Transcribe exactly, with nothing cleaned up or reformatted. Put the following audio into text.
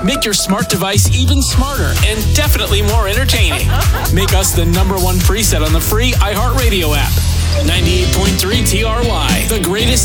Make your smart device even smarter and definitely more entertaining. Make us the number one preset on the free iHeartRadio app. ninety-eight point three T R Y, the greatest